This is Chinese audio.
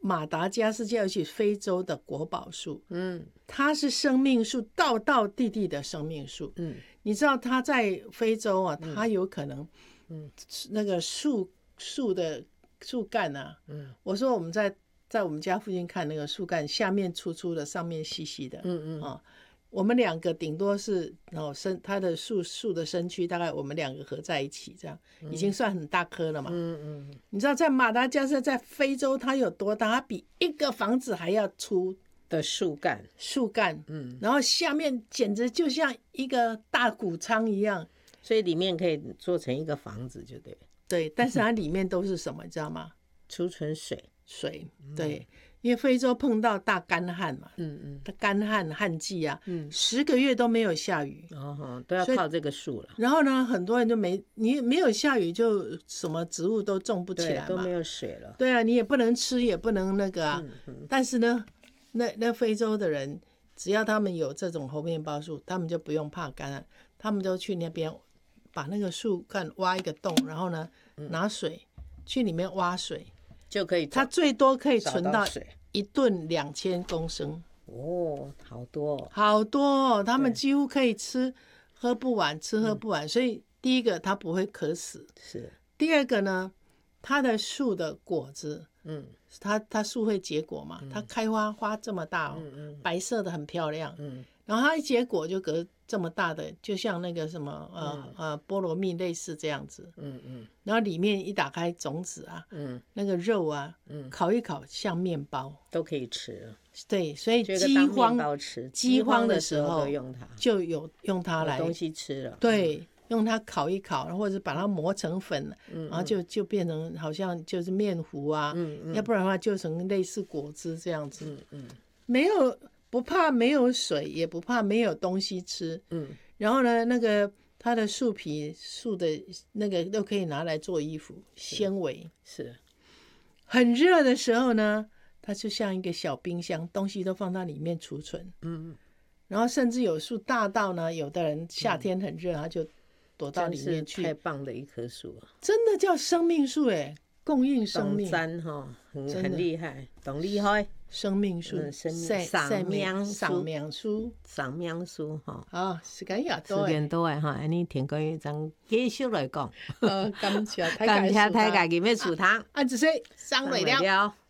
马达加斯加，尤其非洲的国宝树，它是生命树，道道地地的生命树。你知道它在非洲啊，它有可能，那个树的树干啊，我说我们在我们家附近看那个树干，下面粗粗的，上面细细的，我们两个顶多是它的树的身躯大概我们两个合在一起，这样已经算很大棵了嘛。你知道在马达加斯加，在非洲它有多大？它比一个房子还要粗的树干， 然后下面简直就像一个大谷仓一样， 所以里面可以做成一个房子，就对。 对，但是它里面都是什么，你知道吗？ 储存水， 对。因为非洲碰到大干旱嘛，它干旱季啊，10个月都没有下雨， 都要靠这个树了。 然后呢，很多人就没有下雨，就什么植物都种不起来嘛， 都没有水了。 对啊，你也不能吃，也不能那个啊。但是呢，那非洲的人，只要他们有这种猴面包树，他们就不用怕干旱，他们就去那边把那个树干挖一个洞，然后呢，拿水去里面挖水。 就可以， 它最多可以存到1吨2000公升。 好多好多哦，他们几乎可以吃喝不完。所以第一个它不会渴死， 是。第二个呢，它的树的果子，它树会结果嘛，它开花这么大白色的很漂亮，然后它一结果就隔这么大的，就像那个什么菠萝蜜类似这样子，然后里面一打开种子啊，那个肉啊，烤一烤像面包都可以吃。 对，所以饥荒的时候就有用它来东西吃了。 对，用它烤一烤，或者把它磨成粉，然后就变成好像就是面糊啊，要不然的话就成类似果汁这样子。没有。不怕没有水，也不怕没有东西吃。然后呢，那个它的树皮、树的那个都可以拿来做衣服，纤维是。 很热的时候呢，它就像一个小冰箱，东西都放到里面储存。然后甚至有树大到呢，有的人夏天很热，他就躲到里面去。 太棒的一棵树啊！ 真的叫生命树哎，供应生命。 很厉害，懂厉害。 生命树， 生命树哈。时间也多的哈，你听过一张继续来讲。 感谢大家今日厝堂， 就是上来了。